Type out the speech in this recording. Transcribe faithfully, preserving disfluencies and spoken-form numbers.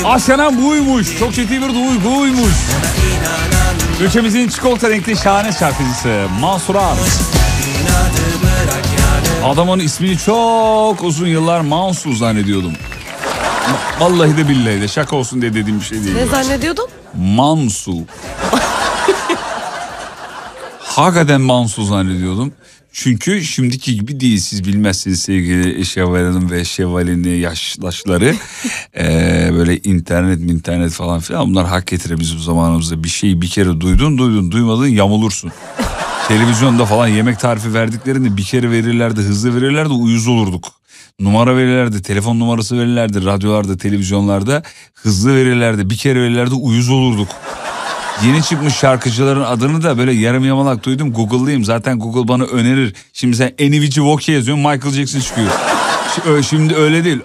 Asyanan buymuş. Çok ciddi bir duyguymuş. Ülkemizin çikolata renkli şahane şarkıcısı Mansur Ar. Adamın ismini çok uzun yıllar Mansur zannediyordum. Vallahi de billahi de şaka olsun diye dediğim bir şey değil. Ne zannediyordun? Mansur. Hakikaten Mansur zannediyordum. Çünkü şimdiki gibi değil, siz bilmezsiniz sevgili Şevval'in ve Şevval'in yaşlaşları. ee, böyle internet internet falan filan, bunlar hak getire bizim zamanımızda. Bir şeyi bir kere duydun duydun duymadın yamulursun. Televizyonda falan yemek tarifi verdiklerinde bir kere verirlerdi, hızlı verirlerdi, uyuz olurduk. Numara verirlerdi, telefon numarası verirlerdi, radyolarda, televizyonlarda hızlı verirlerdi, bir kere verirlerdi, uyuz olurduk. Yeni çıkmış şarkıcıların adını da böyle yarım yamalak duydum, Google'layayım. Zaten Google bana önerir. Şimdi sen Enivici Voke yazıyorsun, Michael Jackson çıkıyor. Şimdi öyle değil.